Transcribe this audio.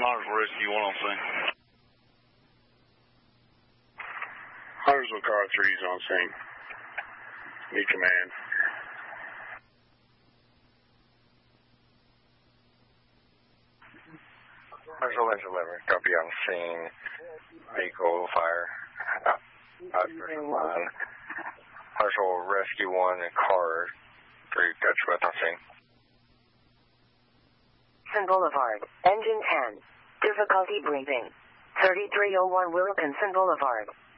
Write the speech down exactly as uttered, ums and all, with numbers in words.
Huntersville Rescue one on scene. Huntersville Car three is on scene. Need command. Huntersville Engine eleven, copy on scene. Vehicle fire. Uh, one. Huntersville Rescue one and Car three, got you both on scene. Wilkinson Boulevard, engine ten. Difficulty breathing. thirty-three oh one Wilkinson Boulevard.